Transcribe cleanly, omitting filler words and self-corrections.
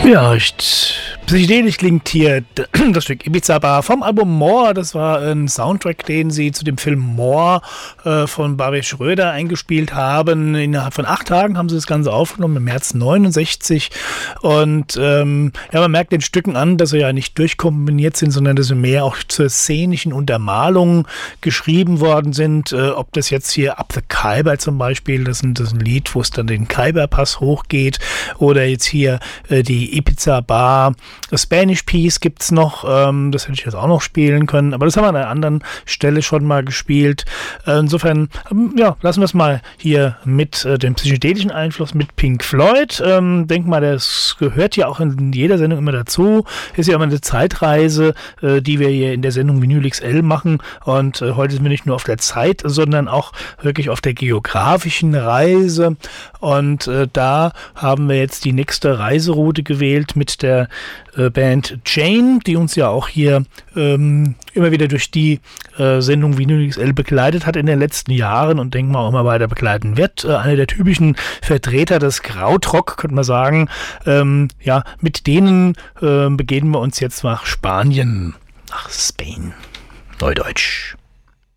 Ja, psychedelisch klingt hier das Stück Ibiza Bar vom Album More. Das war ein Soundtrack, den sie zu dem Film More von Barbet Schröder eingespielt haben. Innerhalb von 8 Tagen haben sie das Ganze aufgenommen, im März 69. Und ja, man merkt den Stücken an, dass sie ja nicht durchkomponiert sind, sondern dass sie mehr auch zur szenischen Untermalung geschrieben worden sind. Ob das jetzt hier Up the Khyber zum Beispiel, das ist ein Lied, wo es dann den Khyberpass hochgeht, oder jetzt hier die Ibiza Bar, Spanish Piece gibt's noch, das hätte ich jetzt auch noch spielen können, aber das haben wir an einer anderen Stelle schon mal gespielt. Insofern, ja, lassen wir es mal hier mit dem psychedelischen Einfluss mit Pink Floyd. Denk mal, das gehört ja auch in jeder Sendung immer dazu. Ist ja immer eine Zeitreise, die wir hier in der Sendung Vinyl XL machen, und heute sind wir nicht nur auf der Zeit, sondern auch wirklich auf der geografischen Reise, und da haben wir jetzt die nächste Reiseroute gewählt mit der Band Jane, die uns ja auch hier immer wieder durch die Sendung Vinyl XL begleitet hat in den letzten Jahren und denken wir auch immer weiter begleiten wird. Einer der typischen Vertreter des Krautrock, könnte man sagen. Ja, mit denen begeben wir uns jetzt nach Spanien, nach Spain, Neudeutsch.